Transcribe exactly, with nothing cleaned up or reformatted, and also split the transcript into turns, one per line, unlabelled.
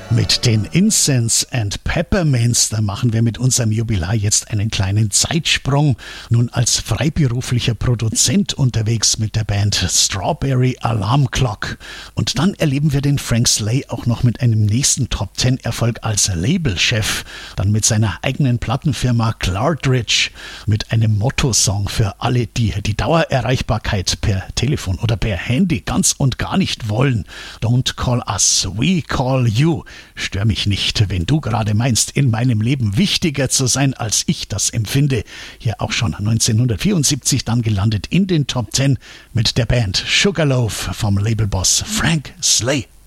Mit den Incense and Peppermints, da machen wir mit unserem Jubilar jetzt einen kleinen Zeitsprung. Nun als freiberuflicher Produzent unterwegs mit der Band Strawberry Alarm Clock. Und dann erleben wir den Frank Slay auch noch mit einem nächsten Top Ten Erfolg als Labelchef. Dann mit seiner eigenen Plattenfirma Clartridge. Mit einem Motto-Song für alle, die die Dauererreichbarkeit per Telefon oder per Handy ganz und gar nicht wollen. Don't call us, we call you. Stör mich nicht, wenn du gerade meinst, in meinem Leben wichtiger zu sein, als ich das empfinde. Hier auch schon neunzehnhundertvierundsiebzig dann gelandet in den Top Ten mit der Band Sugarloaf vom Labelboss Frank Slay.